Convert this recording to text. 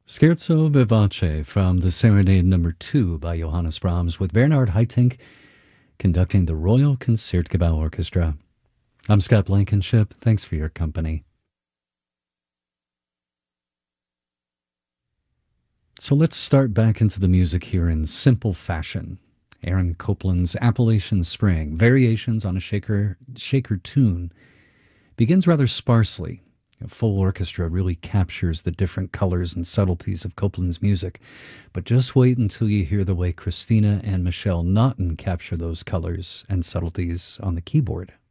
Scherzo vivace from the Serenade Number 2 by Johannes Brahms with Bernard Haitink conducting the Royal Concertgebouw Orchestra. I'm Scott Blankenship. Thanks for your company. So let's start back into the music here in simple fashion. Aaron Copland's Appalachian Spring, variations on a shaker tune, begins rather sparsely. A full orchestra really captures the different colors and subtleties of Copland's music. But just wait until you hear the way Christina and Michelle Naughton capture those colors and subtleties on the keyboard.